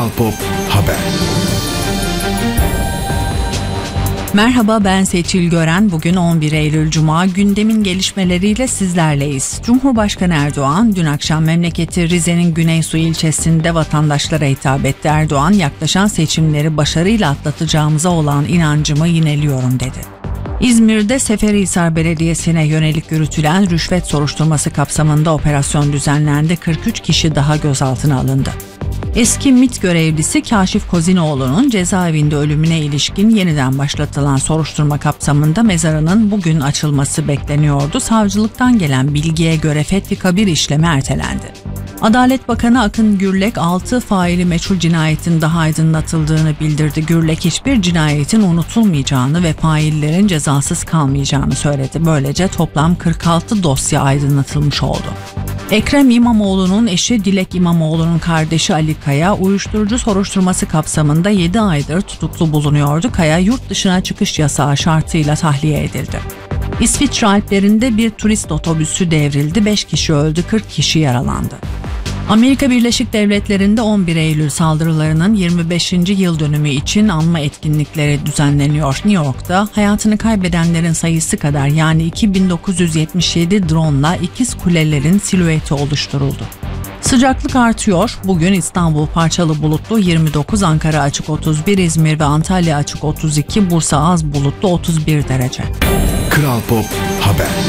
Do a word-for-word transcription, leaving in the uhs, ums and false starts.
Kral Pop Haber. Merhaba, ben Seçil Gören. Bugün on bir Eylül Cuma, gündemin gelişmeleriyle sizlerleyiz. Cumhurbaşkanı Erdoğan dün akşam memleketi Rize'nin Güneysu ilçesinde vatandaşlara hitap etti. Erdoğan, yaklaşan seçimleri başarıyla atlatacağımıza olan inancımı yineliyorum dedi. İzmir'de Seferihisar Belediyesi'ne yönelik yürütülen rüşvet soruşturması kapsamında operasyon düzenlendi. kırk üç kişi daha gözaltına alındı. Eski MİT görevlisi Kaşif Kozinoğlu'nun cezaevinde ölümüne ilişkin yeniden başlatılan soruşturma kapsamında mezarının bugün açılması bekleniyordu. Savcılıktan gelen bilgiye göre fethi kabir işlemi ertelendi. Adalet Bakanı Akın Gürlek altı faili meçhul cinayetin daha aydınlatıldığını bildirdi. Gürlek hiçbir cinayetin unutulmayacağını ve faillerin cezasız kalmayacağını söyledi. Böylece toplam kırk altı dosya aydınlatılmış oldu. Ekrem İmamoğlu'nun eşi Dilek İmamoğlu'nun kardeşi Ali Kaya uyuşturucu soruşturması kapsamında yedi aydır tutuklu bulunuyordu. Kaya yurt dışına çıkış yasağı şartıyla tahliye edildi. İsviçre Alplerinde bir turist otobüsü devrildi. beş kişi öldü, kırk kişi yaralandı. Amerika Birleşik Devletleri'nde on bir Eylül saldırılarının yirmi beşinci yıl dönümü için anma etkinlikleri düzenleniyor. New York'ta hayatını kaybedenlerin sayısı kadar, yani iki bin dokuz yüz yetmiş yedi drone'la ikiz kulelerin silüeti oluşturuldu. Sıcaklık artıyor. Bugün İstanbul parçalı bulutlu yirmi dokuz, Ankara açık otuz bir, İzmir ve Antalya açık otuz iki, Bursa az bulutlu otuz bir derece. Kral Pop Haber.